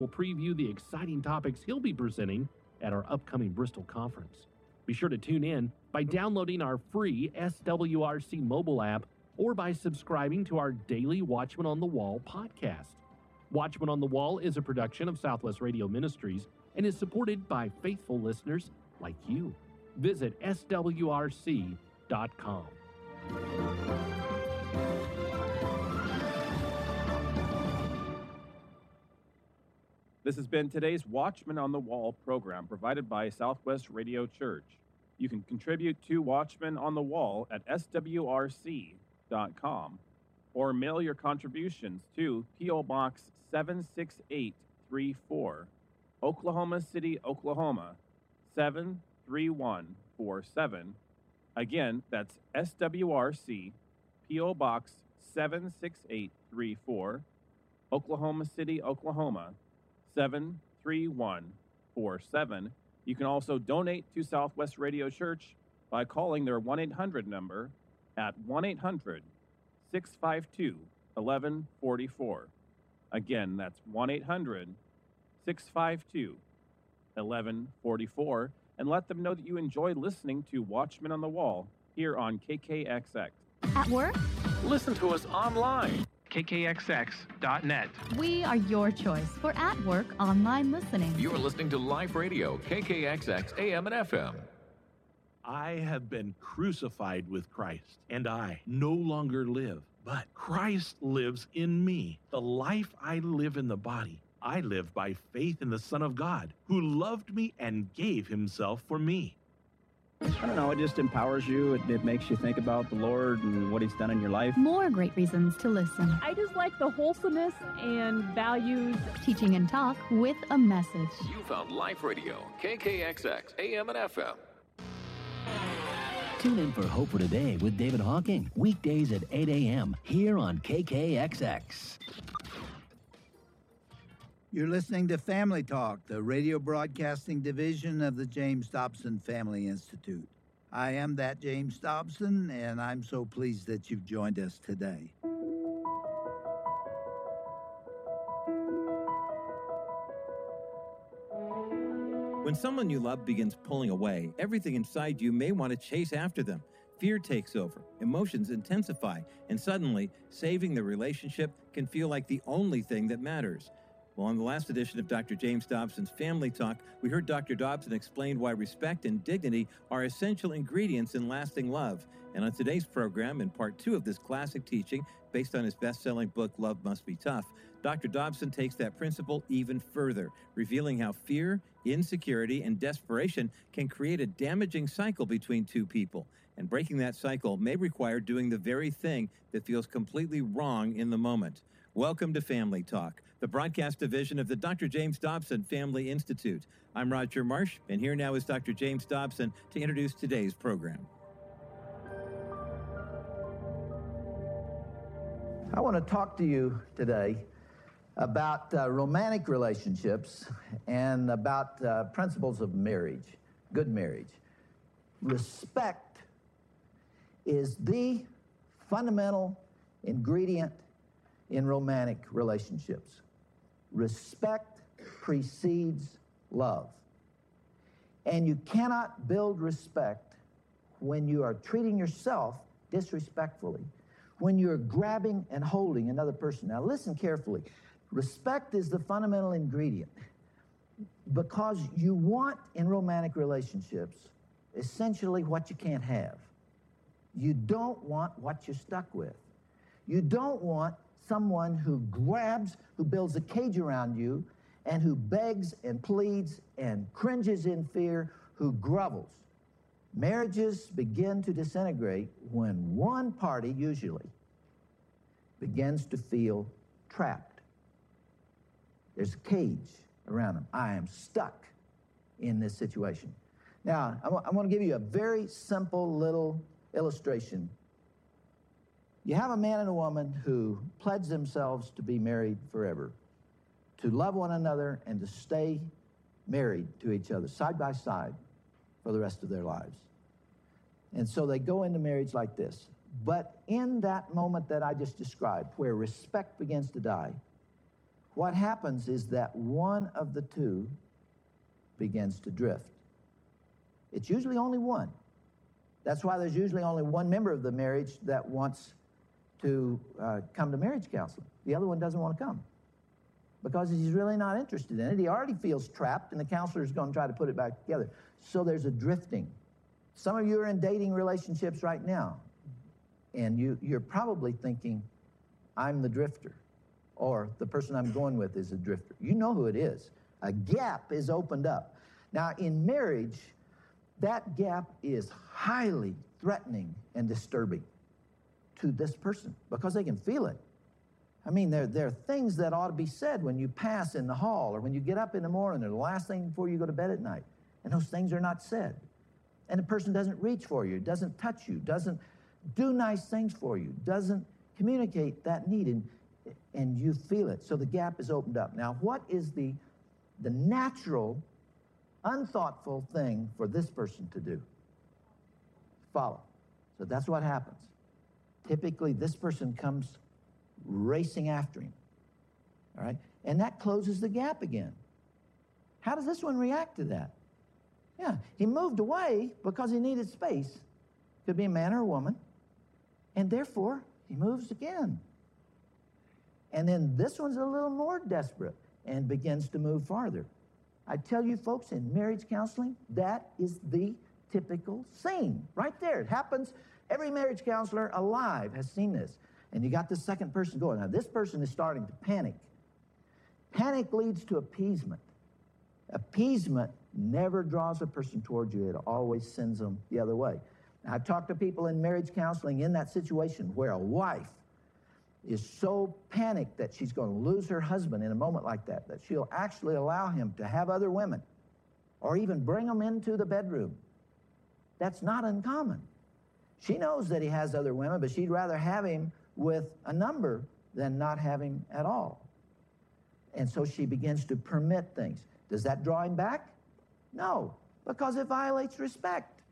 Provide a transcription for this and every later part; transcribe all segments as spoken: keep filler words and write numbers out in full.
will preview the exciting topics he'll be presenting at our upcoming Bristol conference. Be sure to tune in by downloading our free S W R C mobile app or by subscribing to our daily Watchman on the Wall podcast. Watchman on the Wall is a production of Southwest Radio Ministries and is supported by faithful listeners like you. Visit S W R C dot com. This has been today's Watchman on the Wall program provided by Southwest Radio Church. You can contribute to Watchman on the Wall at S W R C dot com or mail your contributions to P O Box seven six eight three four, Oklahoma City, Oklahoma seven three one four seven. Again, that's S W R C, P O Box seven six eight three four, Oklahoma City, Oklahoma seven three one four seven. You can also donate to Southwest Radio Church by calling their one eight hundred number at one eight hundred six five two one one four four. Again, that's one eight hundred six five two one one four four, and let them know that you enjoy listening to Watchmen on the Wall here on K K X X. At work? Listen to us online. K K X X dot net. We are your choice for at-work online listening. You're listening to Live Radio, K K X X, A M and F M. I have been crucified with Christ, and I no longer live, but Christ lives in me. The life I live in the body, I live by faith in the Son of God, who loved me and gave himself for me. I don't know, it just empowers you. It, it makes you think about the Lord and what he's done in your life. More great reasons to listen. I just like the wholesomeness and values. Teaching and talk with a message. You found Live Radio, K K X X, A M and F M. Tune in for Hope for Today with David Hawking, weekdays at eight a.m. here on K K X X. You're listening to Family Talk, the radio broadcasting division of the James Dobson Family Institute. I am that James Dobson, and I'm so pleased that you've joined us today. When someone you love begins pulling away, everything inside you may want to chase after them. Fear takes over, emotions intensify, and suddenly, saving the relationship can feel like the only thing that matters. Well, on the last edition of Doctor James Dobson's Family Talk, we heard Doctor Dobson explain why respect and dignity are essential ingredients in lasting love. And on today's program, in part two of this classic teaching, based on his best-selling book, Love Must Be Tough, Doctor Dobson takes that principle even further, revealing how fear, insecurity, and desperation can create a damaging cycle between two people. And breaking that cycle may require doing the very thing that feels completely wrong in the moment. Welcome to Family Talk, the broadcast division of the Doctor James Dobson Family Institute. I'm Roger Marsh, and here now is Doctor James Dobson to introduce today's program. I want to talk to you today about uh, romantic relationships and about uh, principles of marriage, good marriage. Respect is the fundamental ingredient in romantic relationships. Respect precedes love. And you cannot build respect when you are treating yourself disrespectfully, when you're grabbing and holding another person. Now listen carefully. Respect is the fundamental ingredient because you want in romantic relationships essentially what you can't have. You don't want what you're stuck with. You don't want someone who grabs, who builds a cage around you, and who begs and pleads and cringes in fear, who grovels. Marriages begin to disintegrate when one party, usually, begins to feel trapped. There's a cage around them. I am stuck in this situation. Now, I want to give you a very simple little illustration. You have a man and a woman who pledge themselves to be married forever, to love one another and to stay married to each other, side by side, for the rest of their lives. And so they go into marriage like this. But in that moment that I just described, where respect begins to die, what happens is that one of the two begins to drift. It's usually only one. That's why there's usually only one member of the marriage that wants to uh, come to marriage counseling. The other one doesn't want to come because he's really not interested in it. He already feels trapped, and the counselor is going to try to put it back together. So there's a drifting. Some of you are in dating relationships right now, and you, you're probably thinking, I'm the drifter, or the person I'm going with is a drifter. You know who it is. A gap is opened up. Now, in marriage, that gap is highly threatening and disturbing to this person because they can feel it. I mean, there, there are things that ought to be said when you pass in the hall or when you get up in the morning or the last thing before you go to bed at night, and those things are not said. And the person doesn't reach for you, doesn't touch you, doesn't do nice things for you, doesn't communicate that need, and, and you feel it. So the gap is opened up. Now, what is the, the natural, unthoughtful thing for this person to do? Follow. So that's what happens. Typically, this person comes racing after him, all right? And that closes the gap again. How does this one react to that? Yeah, he moved away because he needed space. Could be a man or a woman. And therefore, he moves again. And then this one's a little more desperate and begins to move farther. I tell you folks, in marriage counseling, that is the typical scene right there. It happens. Every marriage counselor alive has seen this. And you got the second person going. Now, this person is starting to panic. Panic leads to appeasement. Appeasement never draws a person towards you. It always sends them the other way. Now, I've talked to people in marriage counseling in that situation where a wife is so panicked that she's going to lose her husband in a moment like that, that she'll actually allow him to have other women or even bring them into the bedroom. That's not uncommon. She knows that he has other women, but she'd rather have him with a number than not have him at all. And so she begins to permit things. Does that draw him back? No, because it violates respect.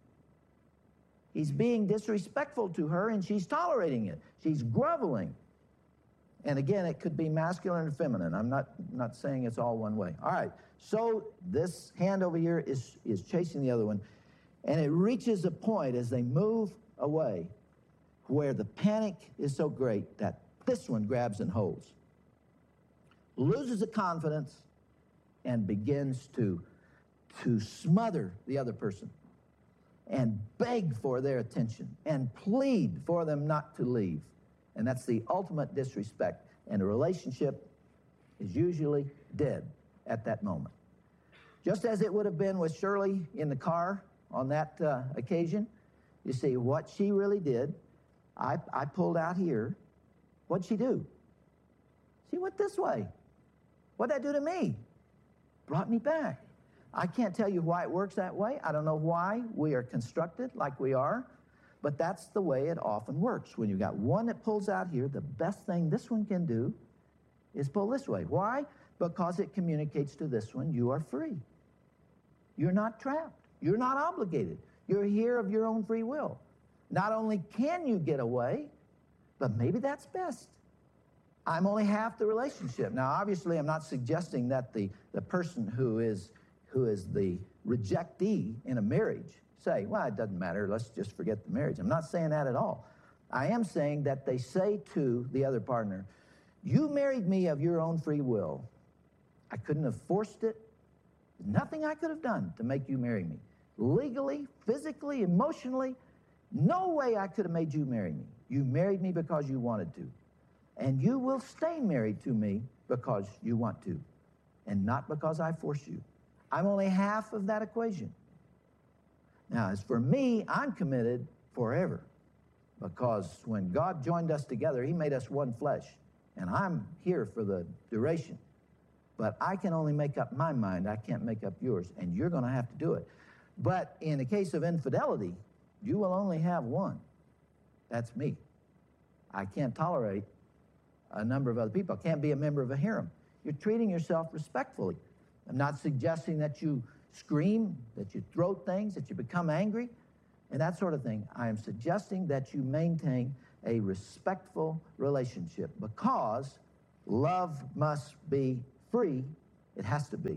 He's being disrespectful to her, and she's tolerating it. She's groveling. And again, it could be masculine or feminine. I'm not, not saying it's all one way. All right, so this hand over here is, is chasing the other one, and it reaches a point as they move away where the panic is so great that this one grabs and holds, loses the confidence, and begins to, to smother the other person and beg for their attention and plead for them not to leave. And that's the ultimate disrespect. And the relationship is usually dead at that moment. Just as it would have been with Shirley in the car on that uh, occasion, you see what she really did. I, I pulled out here. What'd she do? She went this way. What'd that do to me? Brought me back. I can't tell you why it works that way. I don't know why we are constructed like we are, but that's the way it often works. When you've got one that pulls out here, the best thing this one can do is pull this way. Why? Because it communicates to this one, you are free. You're not trapped. You're not obligated. You're here of your own free will. Not only can you get away, but maybe that's best. I'm only half the relationship. Now, obviously, I'm not suggesting that the, the person who is, who is the rejectee in a marriage say, well, it doesn't matter, let's just forget the marriage. I'm not saying that at all. I am saying that they say to the other partner, you married me of your own free will. I couldn't have forced it. There's nothing I could have done to make you marry me. Legally, physically, emotionally, no way I could have made you marry me. You married me because you wanted to. And you will stay married to me because you want to, and not because I force you. I'm only half of that equation. Now, as for me, I'm committed forever, because when God joined us together, he made us one flesh, and I'm here for the duration. But I can only make up my mind. I can't make up yours, and you're going to have to do it. But in the case of infidelity, you will only have one. That's me. I can't tolerate a number of other people. I can't be a member of a harem. You're treating yourself respectfully. I'm not suggesting that you scream, that you throw things, that you become angry, and that sort of thing. I am suggesting that you maintain a respectful relationship, because Love must be free. It has to be.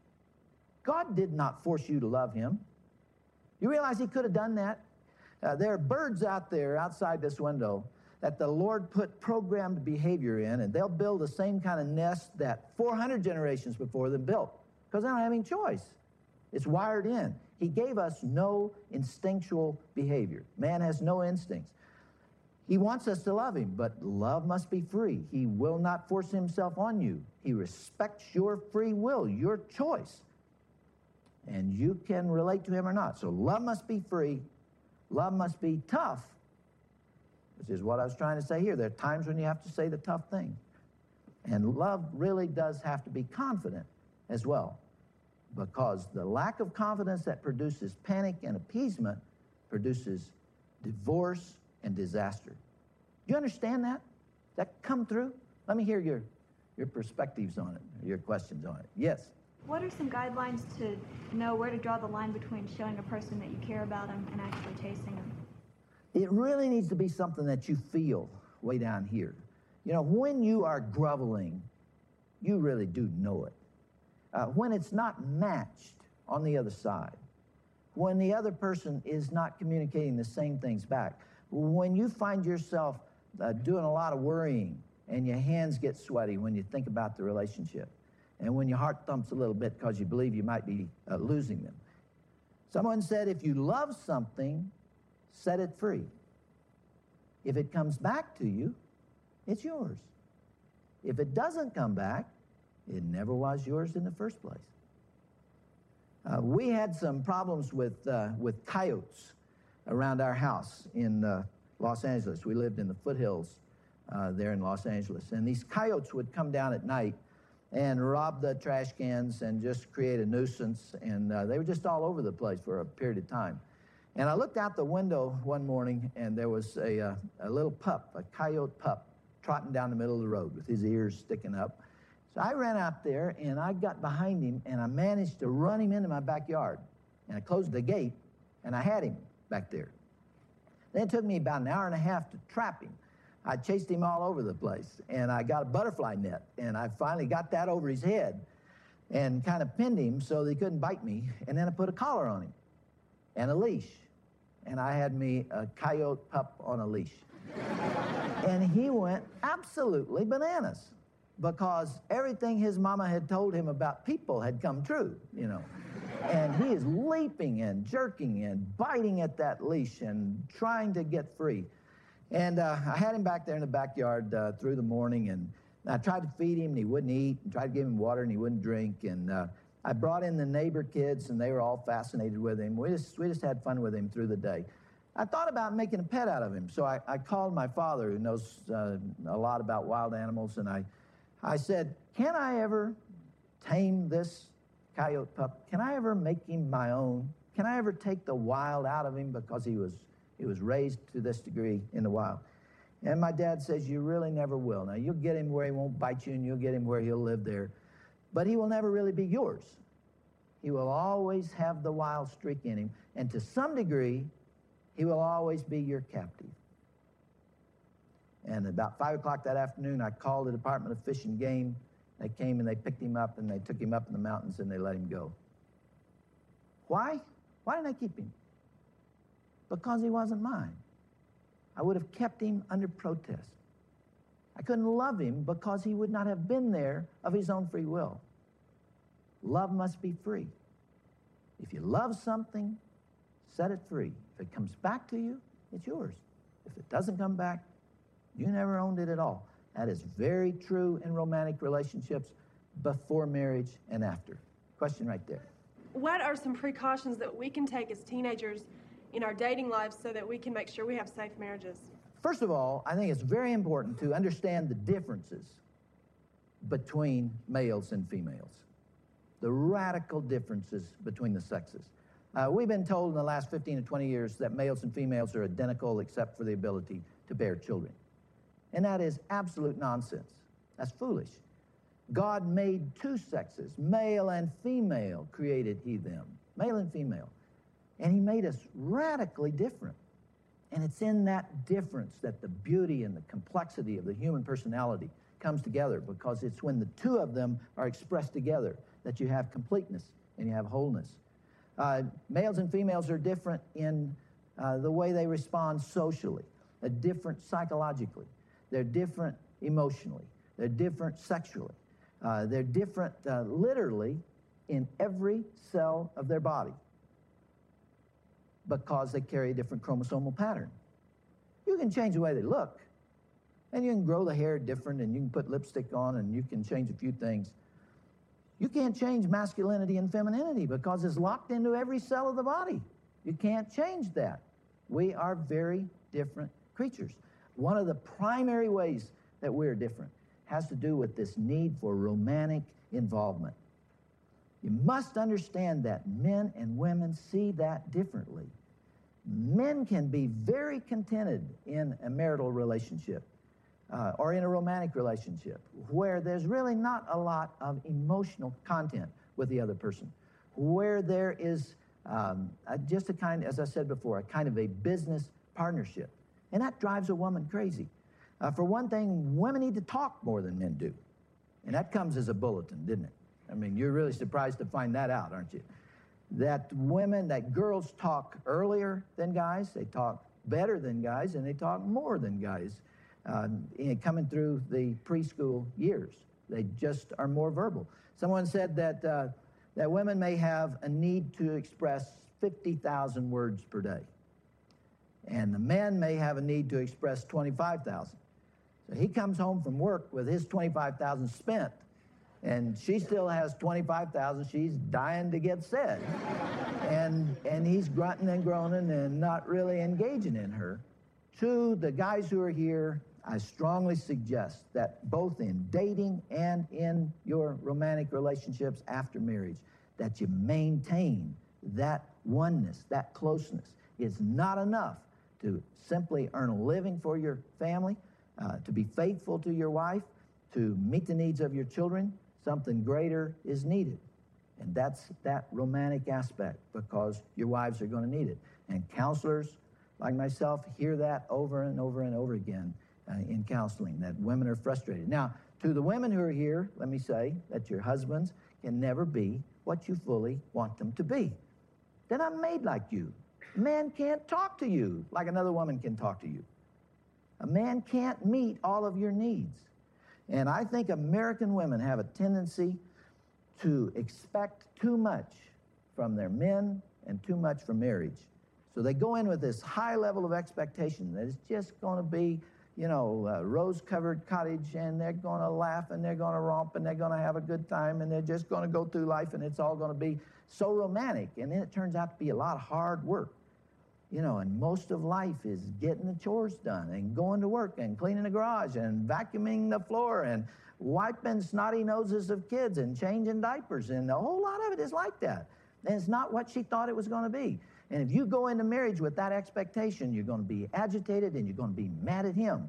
God did not force you to love him. You realize he could have done that? Uh, there are birds out there outside this window that the Lord put programmed behavior in, and they'll build the same kind of nest that four hundred generations before them built because they don't have any choice. It's wired in. He gave us no instinctual behavior. Man has no instincts. He wants us to love him, but love must be free. He will not force himself on you. He respects your free will, your choice. And you can relate to him or not. So love must be free. Love must be tough, which is what I was trying to say here. There are times when you have to say the tough thing. And love really does have to be confident as well, because the lack of confidence that produces panic and appeasement produces divorce and disaster. Do you understand that? Does that come through? Let me hear your, your perspectives on it, your questions on it. Yes? What are some guidelines to know where to draw the line between showing a person that you care about them and actually chasing them? It really needs to be something that you feel way down here. You know, when you are groveling, you really do know it. Uh, when it's not matched on the other side, when the other person is not communicating the same things back, when you find yourself uh, doing a lot of worrying and your hands get sweaty when you think about the relationship, and when your heart thumps a little bit because you believe you might be uh, losing them. Someone said, if you love something, set it free. If it comes back to you, it's yours. If it doesn't come back, it never was yours in the first place. Uh, we had some problems with, uh, with coyotes around our house in uh, Los Angeles. We lived in the foothills uh, there in Los Angeles. And these coyotes would come down at night and rob the trash cans and just create a nuisance. And uh, they were just all over the place for a period of time. And I looked out the window one morning, and there was a, uh, a little pup, a coyote pup, trotting down the middle of the road with his ears sticking up. So I ran out there, and I got behind him, and I managed to run him into my backyard. And I closed the gate, and I had him back there. Then it took me about an hour and a half to trap him. I chased him all over the place, and I got a butterfly net, and I finally got that over his head and kind of pinned him so that he couldn't bite me, and then I put a collar on him and a leash, and I had me a coyote pup on a leash. And he went absolutely bananas because everything his mama had told him about people had come true, you know. And he is leaping and jerking and biting at that leash and trying to get free. And uh, I had him back there in the backyard uh, through the morning, and I tried to feed him, and he wouldn't eat, and tried to give him water, and he wouldn't drink. And uh, I brought in the neighbor kids, and they were all fascinated with him. We just, we just had fun with him through the day. I thought about making a pet out of him, so I, I called my father, who knows uh, a lot about wild animals, and I, I said, can I ever tame this coyote pup? Can I ever make him my own? Can I ever take the wild out of him because he was He was raised to this degree in the wild? And my dad says, you really never will. Now, you'll get him where he won't bite you, and you'll get him where he'll live there. But he will never really be yours. He will always have the wild streak in him. And to some degree, he will always be your captive. And about five o'clock that afternoon, I called the Department of Fish and Game. They came and they picked him up, and they took him up in the mountains, and they let him go. Why? Why didn't I keep him? Because he wasn't mine. I would have kept him under protest. I couldn't love him because he would not have been there of his own free will. Love must be free. If you love something, set it free. If it comes back to you, it's yours. If it doesn't come back, you never owned it at all. That is very true in romantic relationships before marriage and after. Question right there. What are some precautions that we can take as teenagers in our dating lives so that we can make sure we have safe marriages? First of all, I think it's very important to understand the differences between males and females, the radical differences between the sexes. Uh, we've been told in the last fifteen to twenty years that males and females are identical except for the ability to bear children. And that is absolute nonsense. That's foolish. God made two sexes, male and female created he them, male and female. And he made us radically different. And it's in that difference that the beauty and the complexity of the human personality comes together, because it's when the two of them are expressed together that you have completeness and you have wholeness. Uh, males and females are different in uh, the way they respond socially. They're different psychologically. They're different emotionally. They're different sexually. Uh, they're different uh, literally in every cell of their body, because they carry a different chromosomal pattern. You can change the way they look, and you can grow the hair different, and you can put lipstick on, and you can change a few things. You can't change masculinity and femininity because it's locked into every cell of the body. You can't change that. We are very different creatures. One of the primary ways that we're different has to do with this need for romantic involvement. You must understand that men and women see that differently. Men can be very contented in a marital relationship uh, or in a romantic relationship where there's really not a lot of emotional content with the other person, where there is um, a, just a kind, as I said before, a kind of a business partnership. And that drives a woman crazy. Uh, for one thing, women need to talk more than men do. And that comes as a bulletin, didn't it? I mean, you're really surprised to find that out, aren't you? That women, that girls talk earlier than guys, they talk better than guys, and they talk more than guys uh, in, coming through the preschool years. They just are more verbal. Someone said that, uh, that women may have a need to express fifty thousand words per day, and the men may have a need to express twenty-five thousand. So he comes home from work with his twenty-five thousand spent, and she still has twenty-five thousand she's dying to get said. And, and he's grunting and groaning and not really engaging in her. To the guys who are here, I strongly suggest that both in dating and in your romantic relationships after marriage, that you maintain that oneness, that closeness. It's not enough to simply earn a living for your family, uh, to be faithful to your wife, to meet the needs of your children. Something greater is needed. And that's that romantic aspect, because your wives are going to need it. And counselors like myself hear that over and over and over again uh, in counseling, that women are frustrated. Now, to the women who are here, let me say that your husbands can never be what you fully want them to be. They're not made like you. A man can't talk to you like another woman can talk to you. A man can't meet all of your needs. And I think American women have a tendency to expect too much from their men and too much from marriage. So they go in with this high level of expectation that it's just going to be, you know, a rose-covered cottage, and they're going to laugh and they're going to romp and they're going to have a good time and they're just going to go through life and it's all going to be so romantic. And then it turns out to be a lot of hard work. You know, and most of life is getting the chores done and going to work and cleaning the garage and vacuuming the floor and wiping snotty noses of kids and changing diapers. And a whole lot of it is like that. And it's not what she thought it was going to be. And if you go into marriage with that expectation, you're going to be agitated and you're going to be mad at him.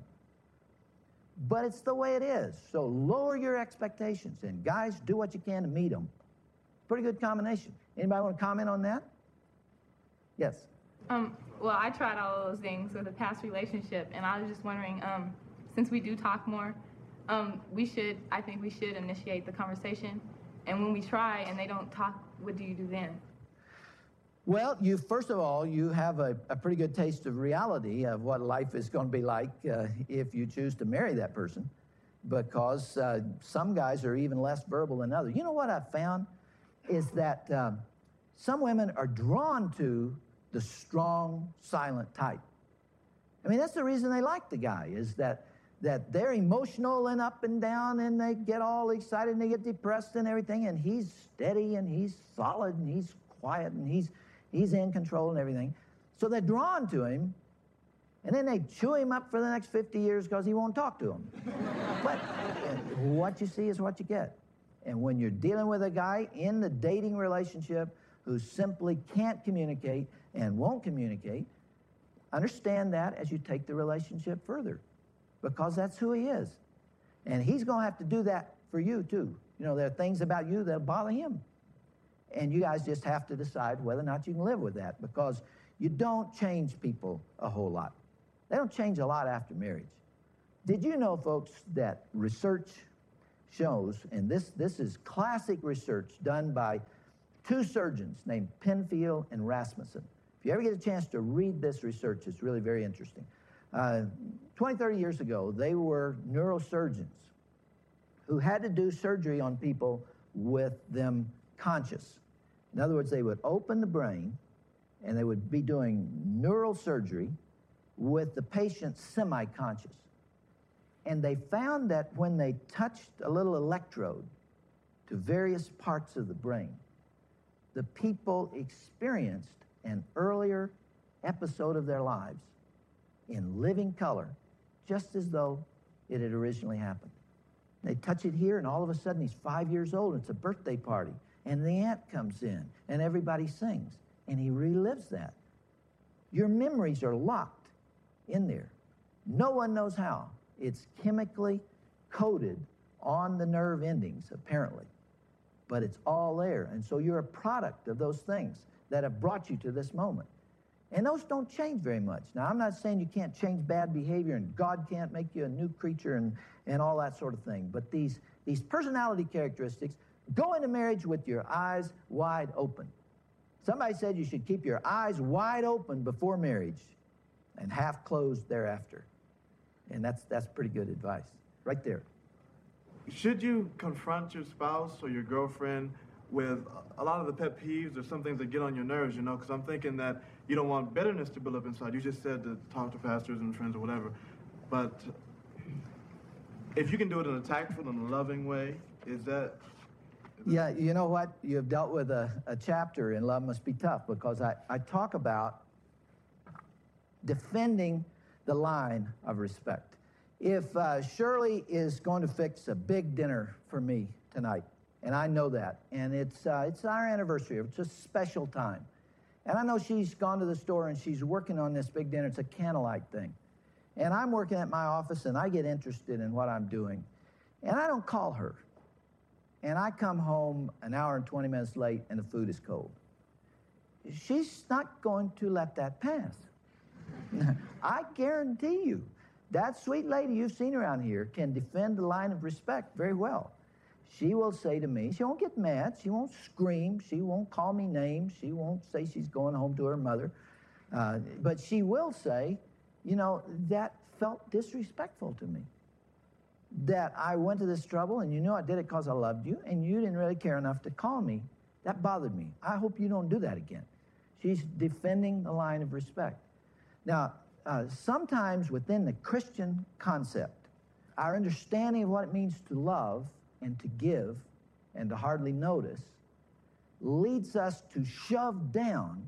But it's the way it is. So lower your expectations. And guys, do what you can to meet them. Pretty good combination. Anybody want to comment on that? Yes. Um, well, I tried all those things with a past relationship, and I was just wondering, um, since we do talk more, um, we should, I think we should initiate the conversation. And when we try and they don't talk, what do you do then? Well, you first of all, you have a, a pretty good taste of reality of what life is going to be like uh, if you choose to marry that person, because uh, some guys are even less verbal than others. You know what I've found is that um, some women are drawn to the strong, silent type. I mean, that's the reason they like the guy, is that that they're emotional and up and down, and they get all excited and they get depressed and everything, and he's steady and he's solid and he's quiet and he's he's in control and everything. So they're drawn to him, and then they chew him up for the next fifty years because he won't talk to them. But what you see is what you get. And when you're dealing with a guy in the dating relationship who simply can't communicate and won't communicate, understand that as you take the relationship further, because that's who he is. And he's going to have to do that for you, too. You know, there are things about you that bother him. And you guys just have to decide whether or not you can live with that, because you don't change people a whole lot. They don't change a lot after marriage. Did you know, folks, that research shows, and this, this is classic research done by two surgeons named Penfield and Rasmussen. If you ever get a chance to read this research, it's really very interesting. Uh, twenty, thirty years ago, they were neurosurgeons who had to do surgery on people with them conscious. In other words, they would open the brain and they would be doing neural surgery with the patient semi-conscious. And they found that when they touched a little electrode to various parts of the brain, the people experienced an earlier episode of their lives in living color, just as though it had originally happened. They touch it here, and all of a sudden he's five years old, and it's a birthday party, and the aunt comes in, and everybody sings, and he relives that. Your memories are locked in there. No one knows how. It's chemically coded on the nerve endings, apparently, but it's all there, and so you're a product of those things that have brought you to this moment. And those don't change very much. Now, I'm not saying you can't change bad behavior and God can't make you a new creature and, and all that sort of thing. But these, these personality characteristics go into marriage with your eyes wide open. Somebody said you should keep your eyes wide open before marriage and half closed thereafter. And that's, that's pretty good advice. Right there. Should you confront your spouse or your girlfriend with a lot of the pet peeves or some things that get on your nerves, you know, because I'm thinking that you don't want bitterness to build up inside. You just said to talk to pastors and friends or whatever. But if you can do it in a tactful and a loving way, is that... Is yeah, you know what? You've dealt with a, a chapter in Love Must Be Tough, because I, I talk about defending the line of respect. If uh, Shirley is going to fix a big dinner for me tonight, and I know that, and it's, uh, it's our anniversary, it's a special time, and I know she's gone to the store and she's working on this big dinner, it's a candlelight thing, and I'm working at my office and I get interested in what I'm doing, and I don't call her, and I come home an hour and twenty minutes late and the food is cold. She's not going to let that pass. I guarantee you, that sweet lady you've seen around here can defend the line of respect very well. She will say to me, she won't get mad, she won't scream, she won't call me names, she won't say she's going home to her mother, uh, but she will say, you know, that felt disrespectful to me. That I went to this trouble and you knew I did it because I loved you and you didn't really care enough to call me. That bothered me. I hope you don't do that again. She's defending the line of respect. Now, uh, sometimes within the Christian concept, our understanding of what it means to love and to give and to hardly notice leads us to shove down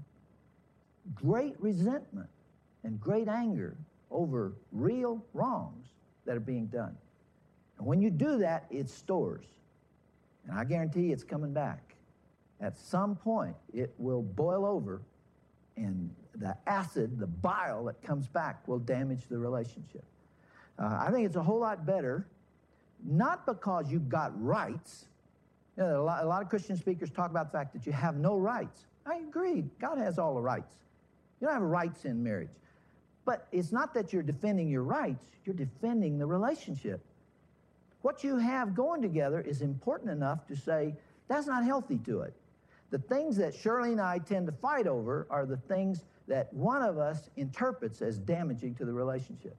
great resentment and great anger over real wrongs that are being done. And when you do that, it stores. And I guarantee it's coming back. At some point, it will boil over, and the acid, the bile that comes back will damage the relationship. Uh, I think it's a whole lot better, not because you've got rights. You know, a lot, a lot of Christian speakers talk about the fact that you have no rights. I agree. God has all the rights. You don't have rights in marriage. But it's not that you're defending your rights. You're defending the relationship. What you have going together is important enough to say, that's not healthy to it. The things that Shirley and I tend to fight over are the things that one of us interprets as damaging to the relationship.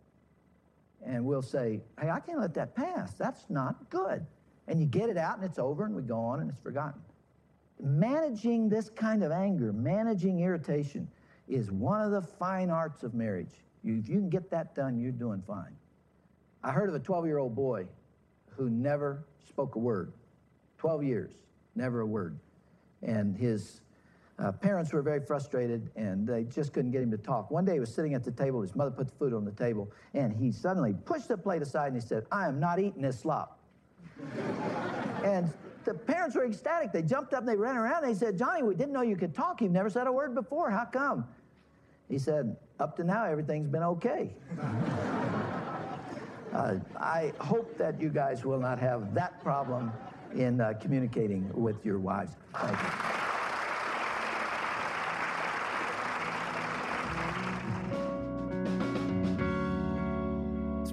And we'll say, hey, I can't let that pass. That's not good. And you get it out and it's over and we go on and it's forgotten. Managing this kind of anger, managing irritation, is one of the fine arts of marriage. You, if you can get that done, you're doing fine. I heard of a twelve-year-old boy who never spoke a word. twelve years, never a word. And his uh, parents were very frustrated, and they just couldn't get him to talk. One day he was sitting at the table, his mother put the food on the table, and he suddenly pushed the plate aside and he said, I am not eating this slop. And the parents were ecstatic. They jumped up and they ran around and they said, Johnny, we didn't know you could talk. You've never said a word before. How come? He said, up to now, everything's been okay. uh, I hope that you guys will not have that problem in uh, communicating with your wives. Thank you.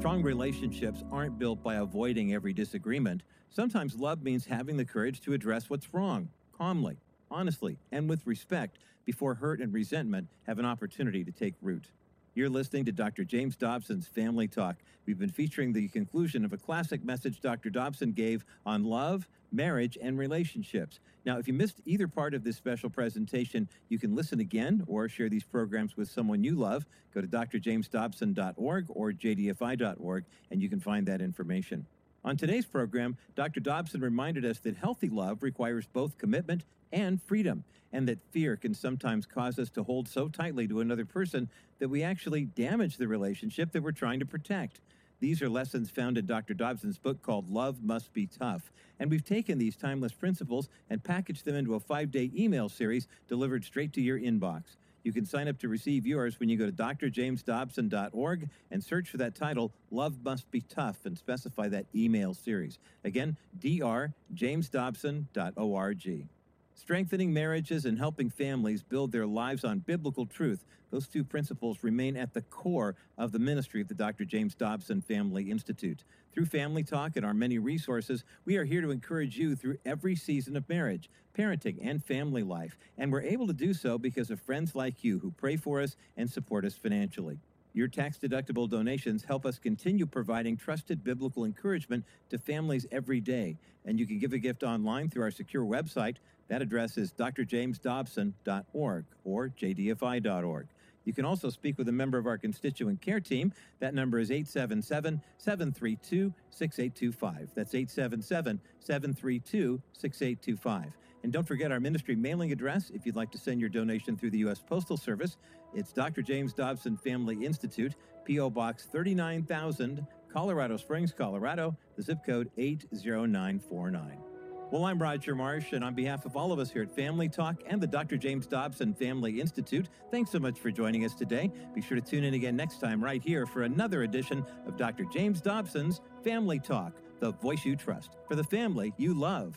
Strong relationships aren't built by avoiding every disagreement. Sometimes love means having the courage to address what's wrong, calmly, honestly, and with respect, before hurt and resentment have an opportunity to take root. You're listening to Doctor James Dobson's Family Talk. We've been featuring the conclusion of a classic message Doctor Dobson gave on love, marriage, and relationships. Now, if you missed either part of this special presentation, you can listen again or share these programs with someone you love. Go to d r james dobson dot org or j d f i dot org, and you can find that information. On today's program, Doctor Dobson reminded us that healthy love requires both commitment and freedom, and that fear can sometimes cause us to hold so tightly to another person that we actually damage the relationship that we're trying to protect. These are lessons found in Doctor Dobson's book called Love Must Be Tough, and we've taken these timeless principles and packaged them into a five-day email series delivered straight to your inbox. You can sign up to receive yours when you go to d r james dobson dot org and search for that title, Love Must Be Tough, and specify that email series. Again, d r james dobson dot org. Strengthening marriages and helping families build their lives on biblical truth, those two principles remain at the core of the ministry of the Doctor James Dobson Family Institute. Through Family Talk and our many resources, we are here to encourage you through every season of marriage, parenting, and family life. And we're able to do so because of friends like you who pray for us and support us financially. Your tax-deductible donations help us continue providing trusted biblical encouragement to families every day. And you can give a gift online through our secure website. That address is d r james dobson dot org or j d f i dot org. You can also speak with a member of our constituent care team. That number is eight seven seven, seven three two, six eight two five. That's eight seven seven, seven three two, six eight two five. And don't forget our ministry mailing address if you'd like to send your donation through the U S Postal Service. It's Doctor James Dobson Family Institute, P O Box thirty-nine thousand, Colorado Springs, Colorado, the zip code eight zero nine four nine. Well, I'm Roger Marsh, and on behalf of all of us here at Family Talk and the Doctor James Dobson Family Institute, thanks so much for joining us today. Be sure to tune in again next time right here for another edition of Doctor James Dobson's Family Talk, the voice you trust, for the family you love.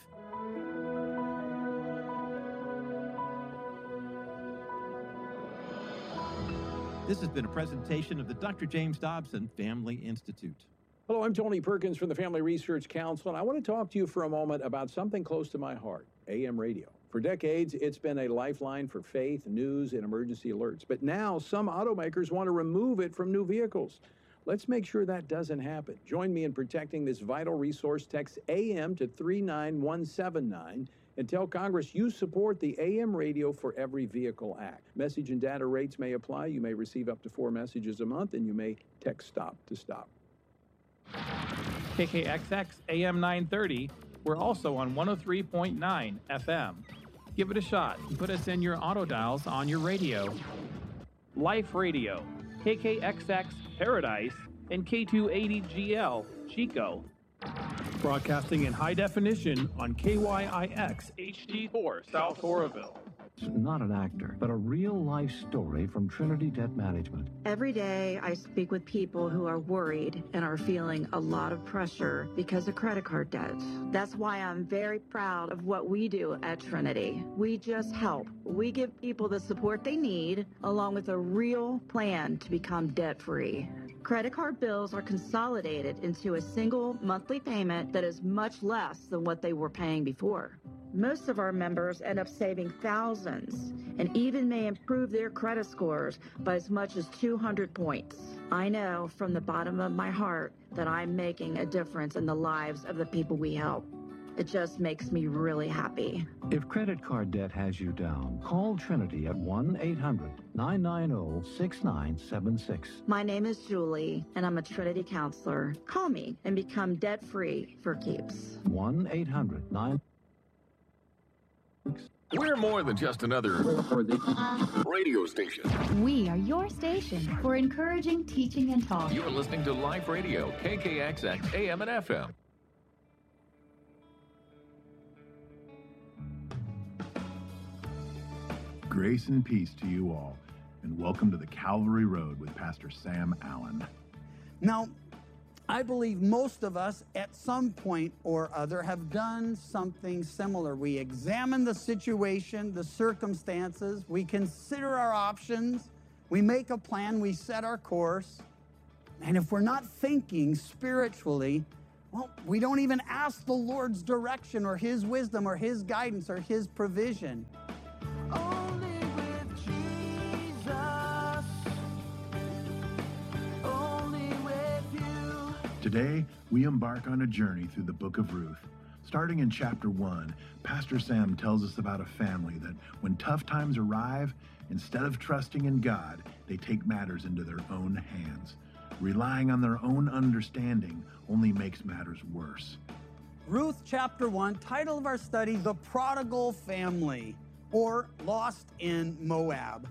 This has been a presentation of the Doctor James Dobson Family Institute. Hello, I'm Tony Perkins from the Family Research Council, and I want to talk to you for a moment about something close to my heart, A M radio. For decades, it's been a lifeline for faith, news, and emergency alerts. But now, some automakers want to remove it from new vehicles. Let's make sure that doesn't happen. Join me in protecting this vital resource. Text A M to three nine one seven nine and tell Congress you support the A M Radio for Every Vehicle Act. Message and data rates may apply. You may receive up to four messages a month, and you may text STOP to stop. K K X X A M nine thirty. We're also on one oh three point nine F M. Give it a shot and put us in your auto dials on your radio. Life Radio, K K X X Paradise, and K two eighty G L Chico. Broadcasting in high definition on K Y I X H D four South Oroville. Not an actor, but a real-life story from Trinity Debt Management. Every day, I speak with people who are worried and are feeling a lot of pressure because of credit card debt. That's why I'm very proud of what we do at Trinity. We just help. We give people the support they need, along with a real plan to become debt-free. Credit card bills are consolidated into a single monthly payment that is much less than what they were paying before. Most of our members end up saving thousands and even may improve their credit scores by as much as two hundred points. I know from the bottom of my heart that I'm making a difference in the lives of the people we help. It just makes me really happy. If credit card debt has you down, call Trinity at one eight hundred, nine nine zero, six nine seven six. My name is Julie, and I'm a Trinity counselor. Call me and become debt-free for keeps. one eight hundred, nine... We're more than just another radio station. We are your station for encouraging, teaching, and talk. You're listening to Life Radio, K K X X, A M and F M. Grace and peace to you all, and welcome to the Calvary Road with Pastor Sam Allen. Now, I believe most of us at some point or other have done something similar. We examine the situation, the circumstances, we consider our options, we make a plan, we set our course, And if we're not thinking spiritually, well, we don't even ask the Lord's direction or his wisdom or his guidance or his provision. Only with Jesus. Only with you. Today, we embark on a journey through the book of Ruth. Starting in chapter one, Pastor Sam tells us about a family that, when tough times arrive, instead of trusting in God, they take matters into their own hands. Relying on their own understanding only makes matters worse. Ruth chapter one, title of our study, The Prodigal Family, or Lost in Moab.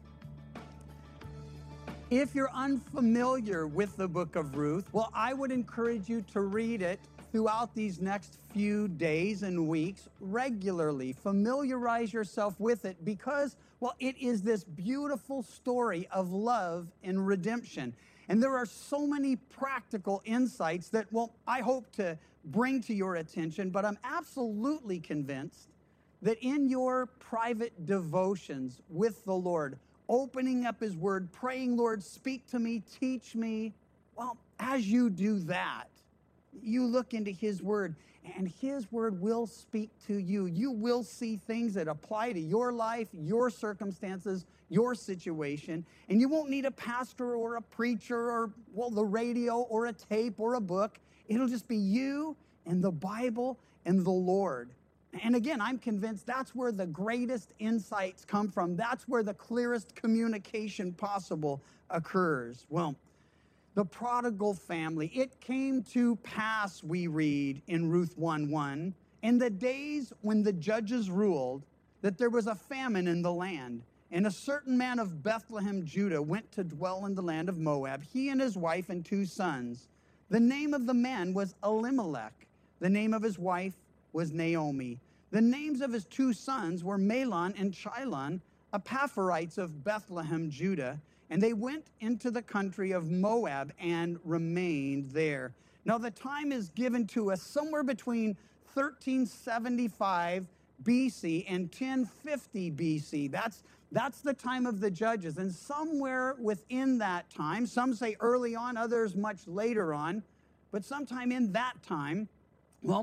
If you're unfamiliar with the book of Ruth, well, I would encourage you to read it throughout these next few days and weeks regularly. Familiarize yourself with it because, well, it is this beautiful story of love and redemption. And there are so many practical insights that, well, I hope to bring to your attention, but I'm absolutely convinced that in your private devotions with the Lord, opening up his word, praying, Lord, speak to me, teach me, well, as you do that, you look into his word, and his word will speak to you. You will see things that apply to your life, your circumstances, your situation, and you won't need a pastor or a preacher or, well, the radio or a tape or a book. It'll just be you and the Bible and the Lord. And again, I'm convinced that's where the greatest insights come from. That's where the clearest communication possible occurs. Well, the prodigal family, it came to pass, we read in Ruth one one, in the days when the judges ruled, that there was a famine in the land. And a certain man of Bethlehem, Judah, went to dwell in the land of Moab, he and his wife and two sons. The name of the man was Elimelech. The name of his wife was Naomi. The names of his two sons were Mahlon and Chilion, Epaphrites of Bethlehem, Judah. And they went into the country of Moab and remained there. Now, the time is given to us somewhere between thirteen seventy-five B C and ten fifty B C. That's, that's the time of the judges. And somewhere within that time, some say early on, others much later on, but sometime in that time, well,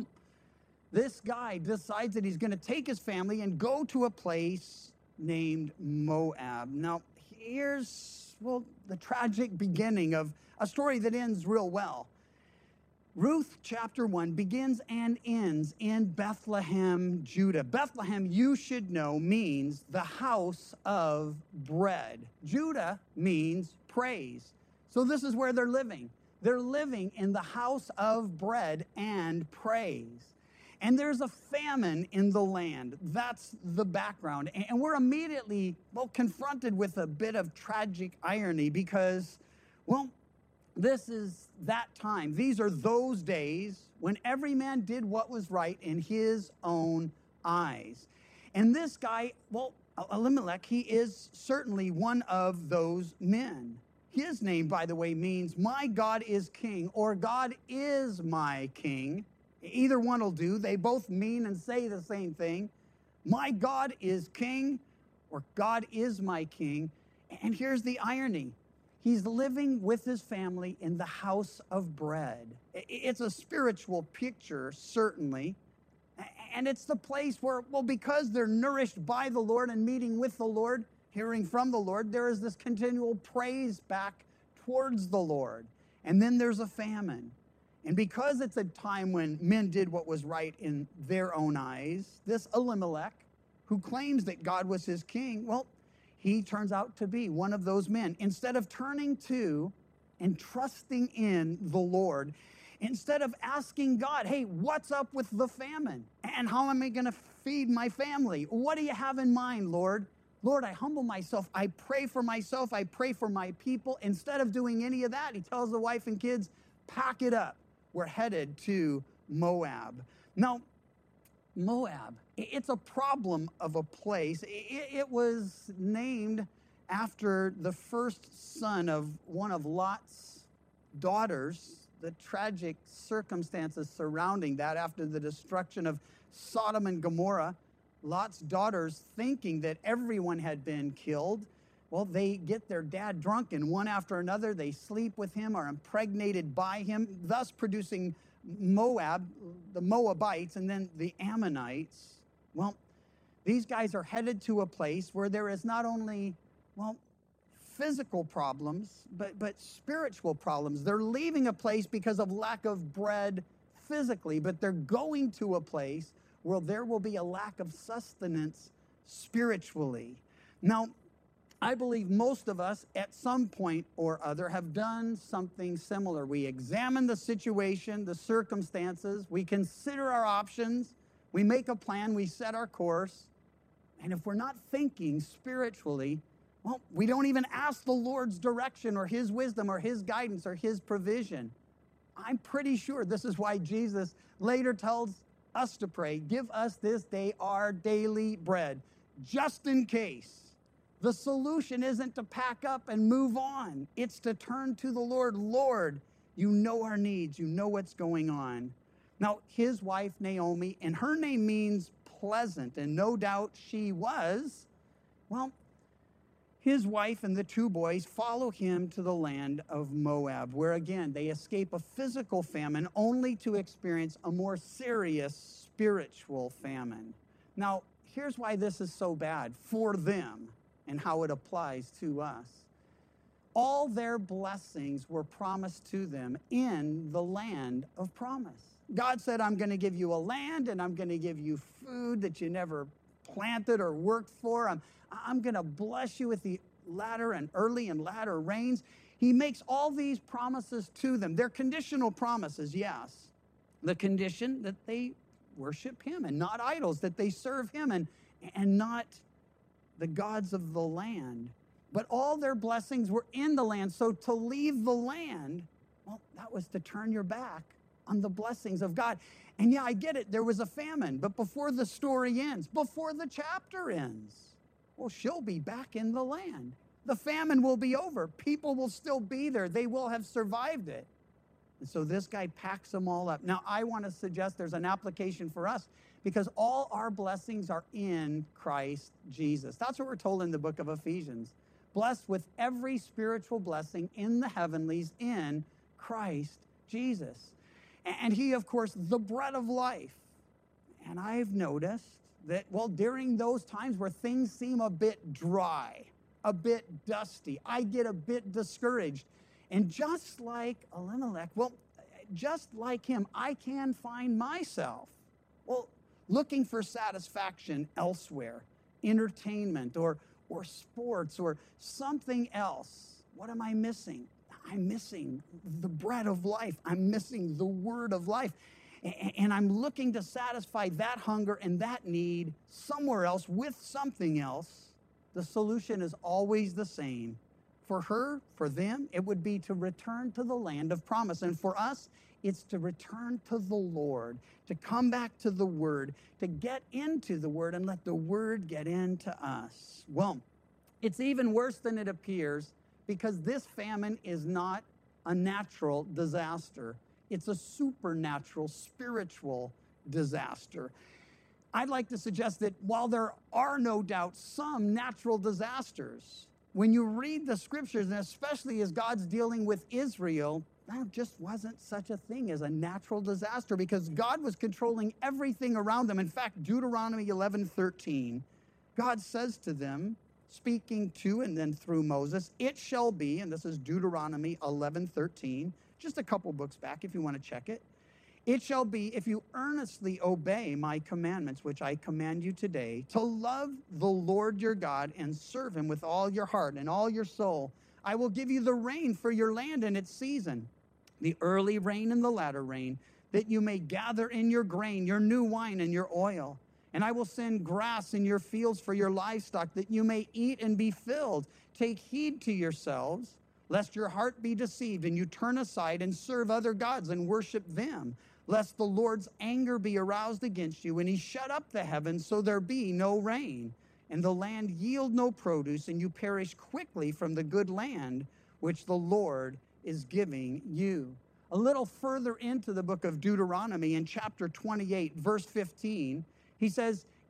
this guy decides that he's going to take his family and go to a place named Moab. Now, here's, well, the tragic beginning of a story that ends real well. Ruth chapter one begins and ends in Bethlehem, Judah. Bethlehem, you should know, means the house of bread. Judah means praise. So this is where they're living. They're living in the house of bread and praise. And there's a famine in the land. That's the background. And we're immediately, well, confronted with a bit of tragic irony because, well, this is that time. These are those days when every man did what was right in his own eyes. And this guy, well, Elimelech, he is certainly one of those men. His name, by the way, means my God is king, or God is my king. Either one will do. They both mean and say the same thing. My God is king, or God is my king. And here's the irony. He's living with his family in the house of bread. It's a spiritual picture, certainly. And it's the place where, well, because they're nourished by the Lord and meeting with the Lord, hearing from the Lord, there is this continual praise back towards the Lord. And then there's a famine. And because it's a time when men did what was right in their own eyes, this Elimelech, who claims that God was his king, well, he turns out to be one of those men. Instead of turning to and trusting in the Lord, instead of asking God, hey, what's up with the famine? And how am I going to feed my family? What do you have in mind, Lord? Lord, I humble myself. I pray for myself. I pray for my people. Instead of doing any of that, he tells the wife and kids, pack it up. We're headed to Moab. Now, Moab, it's a problem of a place. It was named after the first son of one of Lot's daughters, the tragic circumstances surrounding that after the destruction of Sodom and Gomorrah. Lot's daughters, thinking that everyone had been killed, well, they get their dad drunk, and one after another, they sleep with him, are impregnated by him, thus producing Moab, the Moabites, and then the Ammonites. Well, these guys are headed to a place where there is not only, well, physical problems, but, but spiritual problems. They're leaving a place because of lack of bread physically, but they're going to a place where there will be a lack of sustenance spiritually. Now, I believe most of us at some point or other have done something similar. We examine the situation, the circumstances, we consider our options, we make a plan, we set our course, and if we're not thinking spiritually, well, we don't even ask the Lord's direction or His wisdom or His guidance or His provision. I'm pretty sure this is why Jesus later tells us to pray, give us this day our daily bread, just in case. The solution isn't to pack up and move on. It's to turn to the Lord. Lord, you know our needs. You know what's going on. Now, his wife, Naomi, and her name means pleasant, and no doubt she was, well, his wife and the two boys follow him to the land of Moab, where again, they escape a physical famine only to experience a more serious spiritual famine. Now, here's why this is so bad for them and how it applies to us. All their blessings were promised to them in the land of promise. God said, I'm going to give you a land, and I'm going to give you food that you never planted or worked for. I'm, I'm going to bless you with the latter and early and latter rains. He makes all these promises to them. They're conditional promises, yes. The condition that they worship him and not idols, that they serve him and, and not the gods of the land. But all their blessings were in the land. So to leave the land, well, that was to turn your back on the blessings of God. And yeah, I get it. There was a famine. But before the story ends, before the chapter ends, well, she'll be back in the land. The famine will be over. People will still be there. They will have survived it. And so this guy packs them all up. Now, I want to suggest there's an application for us, because all our blessings are in Christ Jesus. That's what we're told in the book of Ephesians. Blessed with every spiritual blessing in the heavenlies in Christ Jesus. And he, of course, the bread of life. And I've noticed that, well, during those times where things seem a bit dry, a bit dusty, I get a bit discouraged. And just like Elimelech, well, just like him, I can find myself, well, looking for satisfaction elsewhere, entertainment or, or sports or something else. What am I missing? I'm missing the bread of life. I'm missing the word of life. And I'm looking to satisfy that hunger and that need somewhere else with something else. The solution is always the same. For her, for them, it would be to return to the land of promise. And for us, it's to return to the Lord, to come back to the Word, to get into the Word and let the Word get into us. Well, it's even worse than it appears, because this famine is not a natural disaster. It's a supernatural, spiritual disaster. I'd like to suggest that while there are no doubt some natural disasters, when you read the scriptures, and especially as God's dealing with Israel, that just wasn't such a thing as a natural disaster, because God was controlling everything around them. In fact, Deuteronomy eleven thirteen, God says to them, speaking to and then through Moses, it shall be, and this is Deuteronomy eleven thirteen, just a couple books back if you want to check it. It shall be, if you earnestly obey my commandments, which I command you today, to love the Lord your God and serve him with all your heart and all your soul, I will give you the rain for your land in its season, the early rain and the latter rain, that you may gather in your grain, your new wine and your oil. And I will send grass in your fields for your livestock, that you may eat and be filled. Take heed to yourselves, lest your heart be deceived, and you turn aside and serve other gods and worship them, lest the Lord's anger be aroused against you, and he shut up the heavens so there be no rain, and the land yield no produce, and you perish quickly from the good land which the Lord is giving you. A little further into the book of Deuteronomy, in chapter twenty-eight, verse fifteen, he says,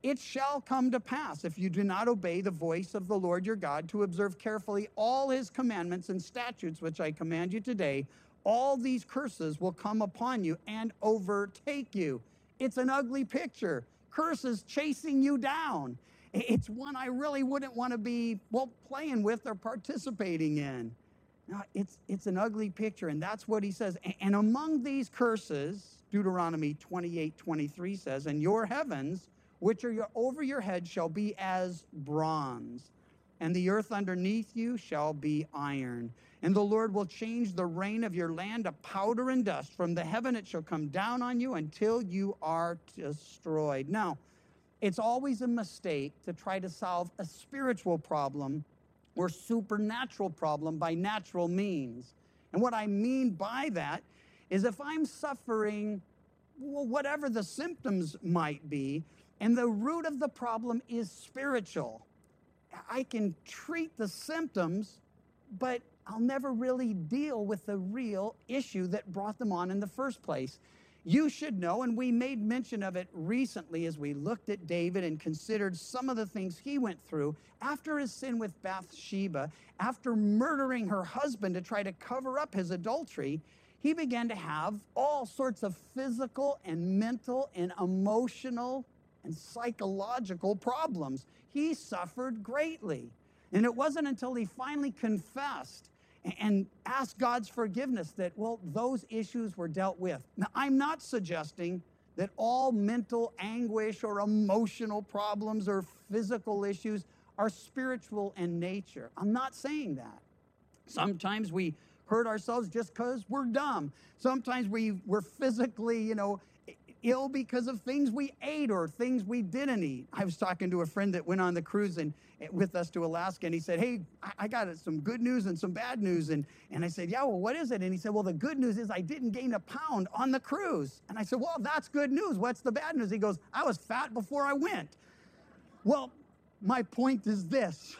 it shall come to pass, if you do not obey the voice of the Lord your God, to observe carefully all his commandments and statutes which I command you today, all these curses will come upon you and overtake you. It's an ugly picture. Curses chasing you down. It's one I really wouldn't want to be, well, playing with or participating in. Now, it's, it's an ugly picture, and that's what he says. And among these curses, Deuteronomy twenty-eight twenty-three says, and your heavens, which are your, over your head, shall be as bronze, and the earth underneath you shall be iron. And the Lord will change the rain of your land to powder and dust. From the heaven it shall come down on you until you are destroyed. Now, it's always a mistake to try to solve a spiritual problem or supernatural problem by natural means. And what I mean by that is if I'm suffering, well, whatever the symptoms might be, and the root of the problem is spiritual, I can treat the symptoms, but I'll never really deal with the real issue that brought them on in the first place. You should know, and we made mention of it recently as we looked at David and considered some of the things he went through after his sin with Bathsheba, after murdering her husband to try to cover up his adultery. He began to have all sorts of physical and mental and emotional and psychological problems. He suffered greatly. And it wasn't until he finally confessed and asked God's forgiveness that, well, those issues were dealt with. Now, I'm not suggesting that all mental anguish or emotional problems or physical issues are spiritual in nature. I'm not saying that. Sometimes we hurt ourselves just because we're dumb. Sometimes we, we're physically, you know, ill because of things we ate or things we didn't eat. I was talking to a friend that went on the cruise and with us to Alaska, and he said, hey, I got some good news and some bad news. And, and I said, yeah, well, what is it? And he said, well, the good news is I didn't gain a pound on the cruise. And I said, well, that's good news. What's the bad news? He goes, I was fat before I went. Well, my point is this.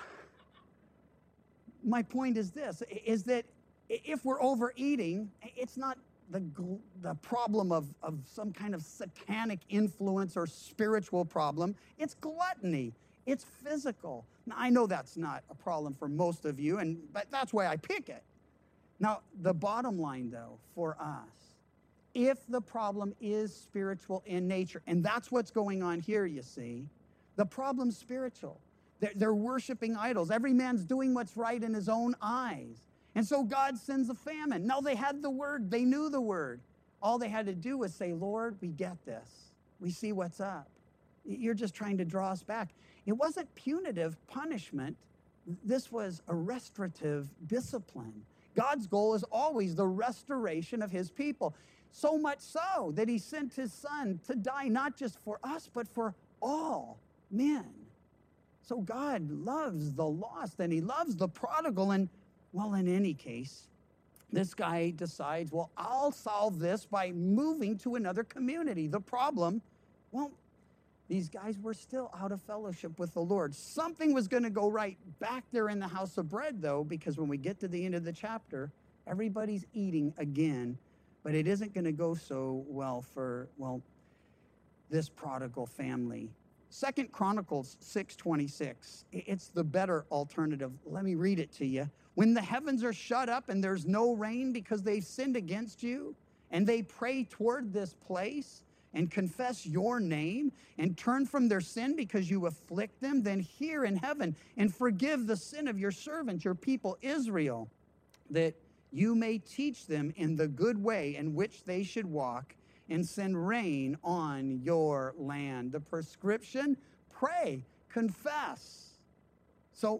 My point is this, is that if we're overeating, it's not the, the problem of, of some kind of satanic influence or spiritual problem. It's gluttony. It's physical. Now, I know that's not a problem for most of you, and but that's why I pick it. Now, the bottom line, though, for us, if the problem is spiritual in nature, and that's what's going on here, you see, the problem's spiritual. They're, they're worshiping idols. Every man's doing what's right in his own eyes. And so God sends a famine. Now, they had the word. They knew the word. All they had to do was say, Lord, we get this. We see what's up. You're just trying to draw us back. It wasn't punitive punishment. This was a restorative discipline. God's goal is always the restoration of his people. So much so that he sent his son to die not just for us, but for all men. So God loves the lost and he loves the prodigal. And, well, in any case, this guy decides, well, I'll solve this by moving to another community. The problem, well, these guys were still out of fellowship with the Lord. Something was going to go right back there in the house of bread, though, because when we get to the end of the chapter, everybody's eating again, but it isn't going to go so well for, well, this prodigal family. Second Chronicles six twenty-six, it's the better alternative. Let me read it to you. When the heavens are shut up and there's no rain because they've sinned against you, and they pray toward this place, and confess your name and turn from their sin because you afflict them, then hear in heaven and forgive the sin of your servant, your people Israel, that you may teach them in the good way in which they should walk and send rain on your land. The prescription, pray, confess. So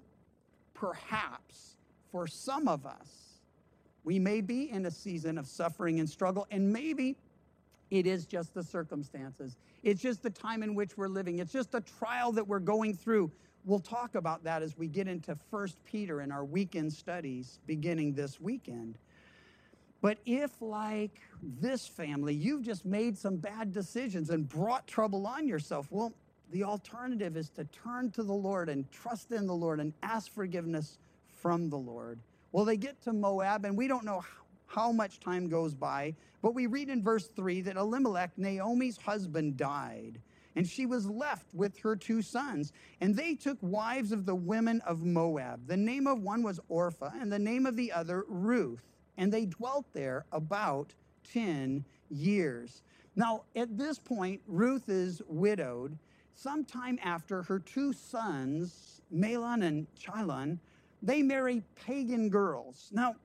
perhaps for some of us, we may be in a season of suffering and struggle, and maybe it is just the circumstances. It's just the time in which we're living. It's just the trial that we're going through. We'll talk about that as we get into First Peter in our weekend studies beginning this weekend. But if, like this family, you've just made some bad decisions and brought trouble on yourself, well, the alternative is to turn to the Lord and trust in the Lord and ask forgiveness from the Lord. Well, they get to Moab, and we don't know how how much time goes by, but we read in verse three that Elimelech, Naomi's husband, died. and she was left with her two sons. And they took wives of the women of Moab. The name of one was Orpah, and the name of the other Ruth. And they dwelt there about ten years. Now, at this point, Ruth is widowed. Sometime after, her two sons, Mahlon and Chilion, they marry pagan girls. Now,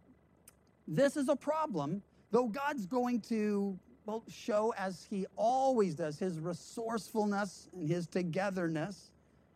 this is a problem, though God's going to well, show, as he always does, his resourcefulness and his togetherness.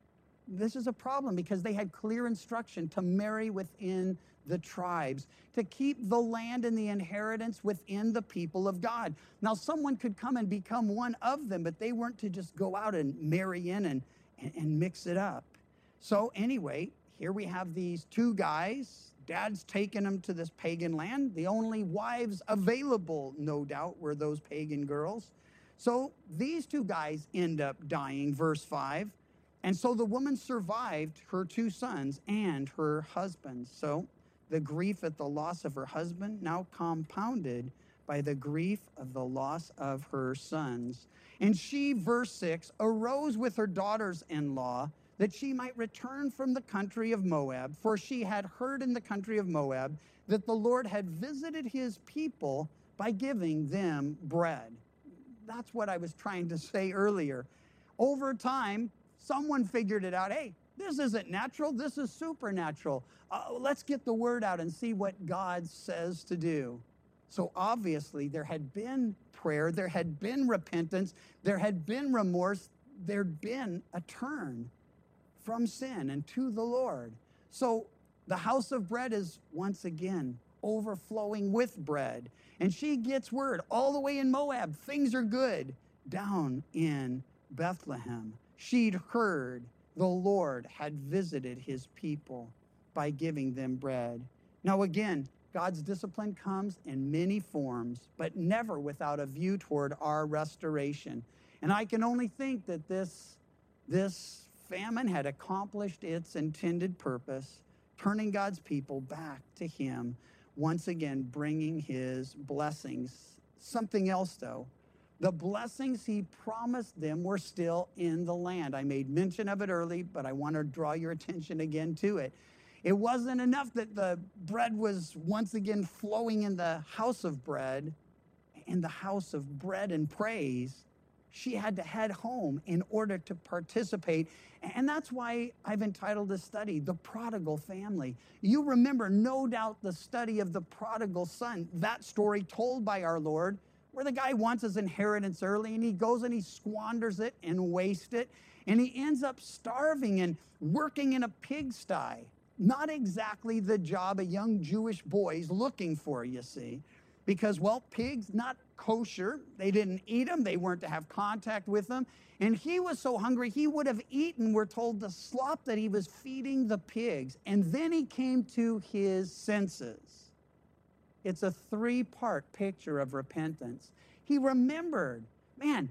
This is a problem because they had clear instruction to marry within the tribes, to keep the land and the inheritance within the people of God. Now, someone could come and become one of them, but they weren't to just go out and marry in and, and, and mix it up. So anyway, here we have these two guys. Dad's taken them to this pagan land. The only wives available, no doubt, were those pagan girls. So these two guys end up dying, verse five. And so the woman survived her two sons and her husband. So the grief at the loss of her husband now compounded by the grief of the loss of her sons. And she, verse six, arose with her daughters-in-law that she might return from the country of Moab, for she had heard in the country of Moab that the Lord had visited his people by giving them bread. That's what I was trying to say earlier. Over time, someone figured it out. Hey, this isn't natural, this is supernatural. Uh, let's get the word out and see what God says to do. So obviously there had been prayer, there had been repentance, there had been remorse, there'd been a turn from sin and to the Lord. So the house of bread is once again overflowing with bread. And she gets word all the way in Moab, things are good. Down in Bethlehem, she'd heard the Lord had visited his people by giving them bread. Now again, God's discipline comes in many forms, but never without a view toward our restoration. And I can only think that this, this famine had accomplished its intended purpose, turning God's people back to him, once again bringing his blessings. Something else, though. The blessings he promised them were still in the land. I made mention of it early, but I want to draw your attention again to it. It wasn't enough that the bread was once again flowing in the house of bread, in the house of bread and praise. She had to head home in order to participate. And that's why I've entitled this study, The Prodigal Family. You remember, no doubt, the study of the prodigal son, that story told by our Lord, where the guy wants his inheritance early and he goes and he squanders it and wastes it. And he ends up starving and working in a pigsty. Not exactly the job a young Jewish boy's looking for, you see. Because, well, pigs, not kosher. They didn't eat them. They weren't to have contact with them. And he was so hungry, he would have eaten, we're told, the slop that he was feeding the pigs. And then he came to his senses. It's a three-part picture of repentance. He remembered, man,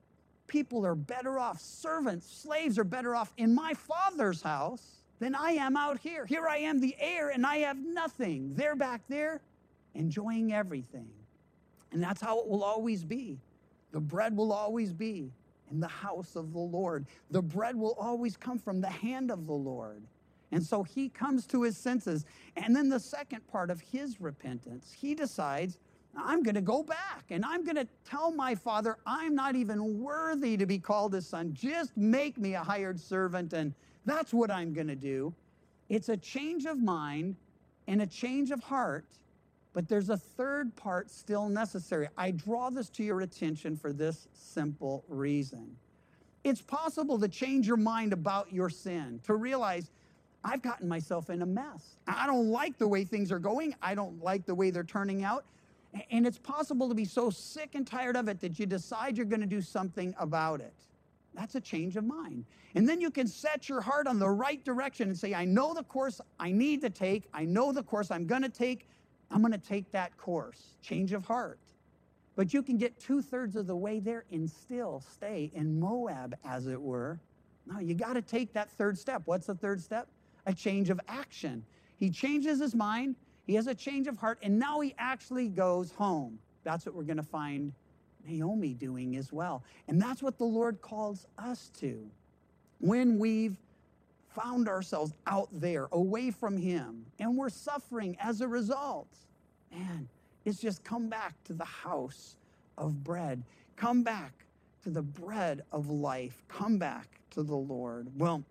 people are better off, servants, slaves are better off in my Father's house than I am out here. Here I am, the heir, and I have nothing. They're back there enjoying everything. And that's how it will always be. The bread will always be in the house of the Lord. The bread will always come from the hand of the Lord. And so he comes to his senses. And then the second part of his repentance, he decides, I'm going to go back and I'm going to tell my father I'm not even worthy to be called his son. Just make me a hired servant, and that's what I'm going to do. It's a change of mind and a change of heart. But there's a third part still necessary. I draw this to your attention for this simple reason. It's possible to change your mind about your sin, to realize I've gotten myself in a mess. I don't like the way things are going. I don't like the way they're turning out. And it's possible to be so sick and tired of it that you decide you're going to do something about it. That's a change of mind. And then you can set your heart on the right direction and say, I know the course I need to take. I know the course I'm going to take. I'm going to take that course. Change of heart. But you can get two-thirds of the way there and still stay in Moab, as it were. No, you got to take that third step. What's the third step? A change of action. He changes his mind. He has a change of heart. And now he actually goes home. That's what we're going to find Naomi doing as well? And that's what the Lord calls us to. When we've found ourselves out there, away from him, and we're suffering as a result, man, it's just come back to the house of bread. Come back to the bread of life. Come back to the Lord. Well,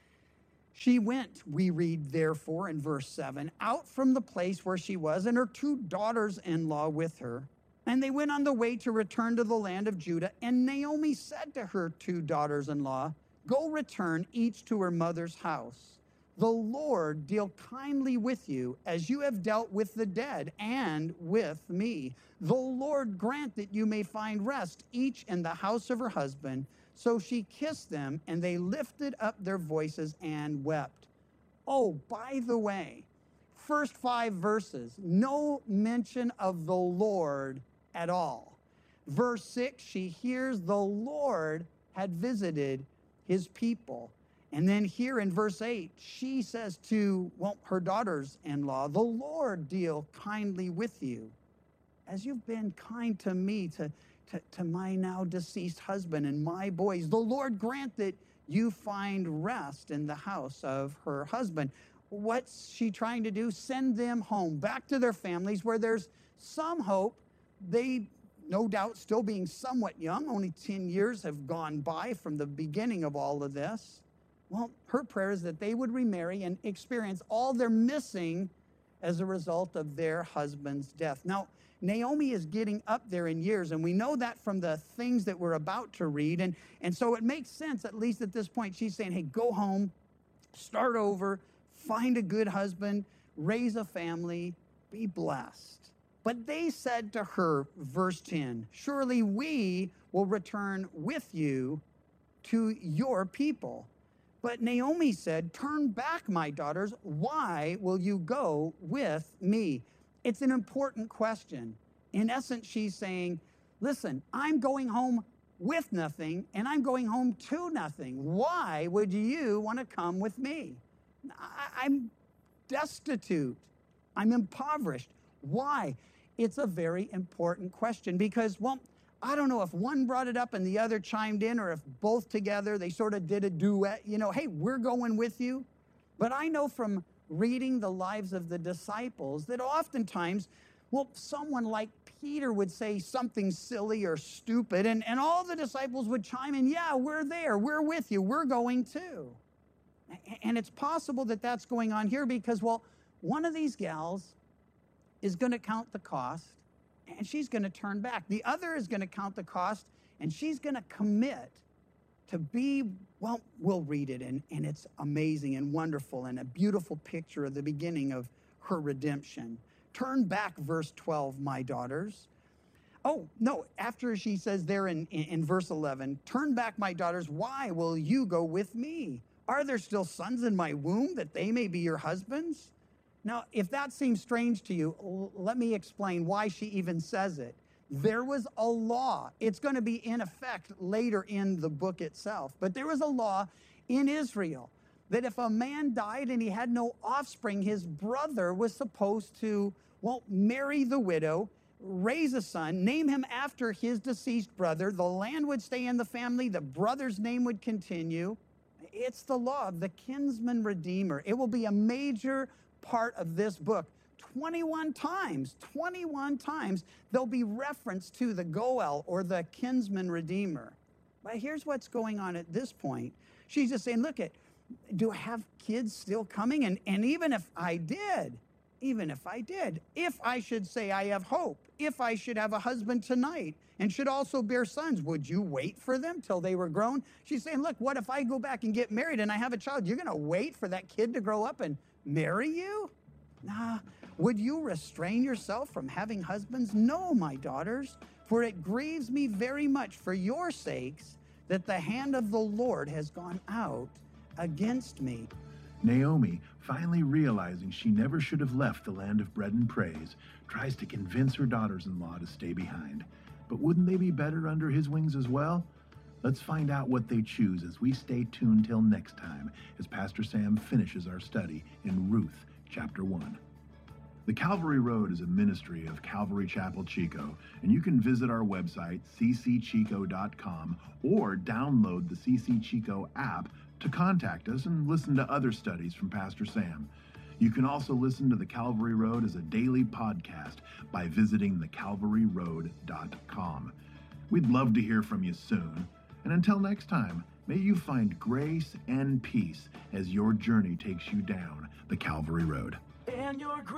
she went, we read, therefore, in verse seven, out from the place where she was, and her two daughters-in-law with her. And they went on the way to return to the land of Judah. And Naomi said to her two daughters-in-law, go return each to her mother's house. The Lord deal kindly with you as you have dealt with the dead and with me. The Lord grant that you may find rest, each in the house of her husband. So she kissed them, and they lifted up their voices and wept. Oh, by the way, first five verses, no mention of the Lord at all. Verse six, she hears the Lord had visited his people. And then here in verse eight, she says to, well, her daughters-in-law, the Lord deal kindly with you, as you've been kind to me, to, to, to my now deceased husband and my boys. The Lord grant that you find rest in the house of her husband. What's she trying to do? Send them home, back to their families where there's some hope. They, no doubt, still being somewhat young, only ten years have gone by from the beginning of all of this. Well, her prayer is that they would remarry and experience all they're missing as a result of their husband's death. Now, Naomi is getting up there in years, and we know that from the things that we're about to read. And, and so it makes sense, at least at this point, she's saying, hey, go home, start over, find a good husband, raise a family, be blessed. But they said to her, verse ten, surely we will return with you to your people. But Naomi said, turn back, my daughters. Why will you go with me? It's an important question. In essence, she's saying, listen, I'm going home with nothing, and I'm going home to nothing. Why would you want to come with me? I- I'm destitute. I'm impoverished. Why? It's a very important question because, well, I don't know if one brought it up and the other chimed in, or if both together, they sort of did a duet, you know, hey, we're going with you. But I know from reading the lives of the disciples that oftentimes, well, someone like Peter would say something silly or stupid, and, and all the disciples would chime in, yeah, we're there, we're with you, we're going too. And it's possible that that's going on here because, well, one of these gals is going to count the cost, and she's going to turn back. The other is going to count the cost, and she's going to commit to be, well, we'll read it, and, and it's amazing and wonderful and a beautiful picture of the beginning of her redemption. Turn back, verse twelve, my daughters. Oh, no, after she says there in, in, in verse eleven, turn back, my daughters, why will you go with me? Are there still sons in my womb that they may be your husbands? Now, if that seems strange to you, l- let me explain why she even says it. There was a law. It's going to be in effect later in the book itself. But there was a law in Israel that if a man died and he had no offspring, his brother was supposed to, well, marry the widow, raise a son, name him after his deceased brother. The land would stay in the family. The brother's name would continue. It's the law of the kinsman redeemer. It will be a major part of this book. twenty-one times, twenty-one times, there'll be reference to the Goel or the kinsman redeemer. But here's what's going on at this point. She's just saying, look, at, do I have kids still coming? And, and even if I did, even if I did, if I should say I have hope, if I should have a husband tonight and should also bear sons, would you wait for them till they were grown? She's saying, look, what if I go back and get married and I have a child? You're going to wait for that kid to grow up and marry you? Nah. Would you restrain yourself from having husbands? No, my daughters, for it grieves me very much for your sakes that the hand of the Lord has gone out against me. Naomi, finally realizing she never should have left the land of bread and praise, tries to convince her daughters-in-law to stay behind. But wouldn't they be better under his wings as well? Let's find out what they choose as we stay tuned till next time as Pastor Sam finishes our study in Ruth chapter one. The Calvary Road is a ministry of Calvary Chapel Chico, and you can visit our website, c c chico dot com, or download the C C Chico app to contact us and listen to other studies from Pastor Sam. You can also listen to the Calvary Road as a daily podcast by visiting the calvary road dot com. We'd love to hear from you soon. And until next time, may you find grace and peace as your journey takes you down the Calvary Road. And your